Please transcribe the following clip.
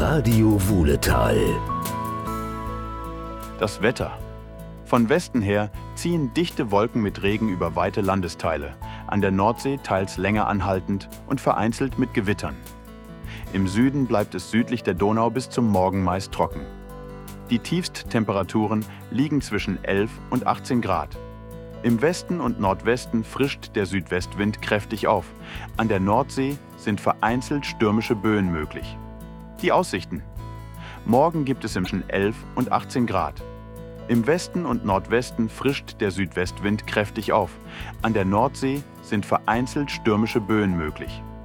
Radio Wuhletal. Das Wetter. Von Westen her ziehen dichte Wolken mit Regen über weite Landesteile, an der Nordsee teils länger anhaltend und vereinzelt mit Gewittern. Im Süden bleibt es südlich der Donau bis zum Morgen meist trocken. Die Tiefsttemperaturen liegen zwischen 11 und 18 Grad. Im Westen und Nordwesten frischt der Südwestwind kräftig auf. An der Nordsee sind vereinzelt stürmische Böen möglich. Die Aussichten. Morgen gibt es zwischen 11 und 18 Grad. Im Westen und Nordwesten frischt der Südwestwind kräftig auf. An der Nordsee sind vereinzelt stürmische Böen möglich.